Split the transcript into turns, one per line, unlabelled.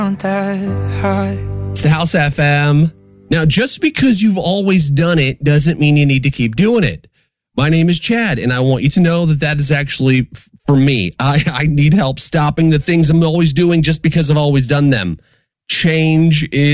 It's the House FM. Now, just because you've always done it doesn't mean you need to keep doing it. My name is Chad, and I want you to know that is actually for me. I need help stopping the things I'm always doing just because I've always done them. Change is